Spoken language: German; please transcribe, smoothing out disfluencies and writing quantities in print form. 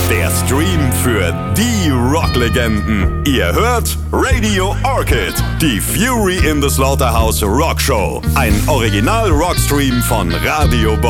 Der Stream für die Rocklegenden. Ihr hört Radio Orchid, die Fury in the Slaughterhouse Rock Show. Ein Original-Rockstream von Radio